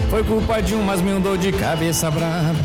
Foi culpa de um, mas me dor de cabeça brava.